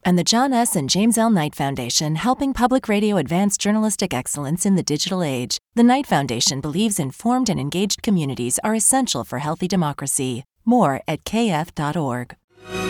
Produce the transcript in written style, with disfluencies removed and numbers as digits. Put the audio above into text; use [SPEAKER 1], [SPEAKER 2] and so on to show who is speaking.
[SPEAKER 1] and the John S. and James L. Knight Foundation, helping public radio advance journalistic excellence in the digital age. The Knight Foundation believes informed and engaged communities are essential for healthy democracy. More at kf.org.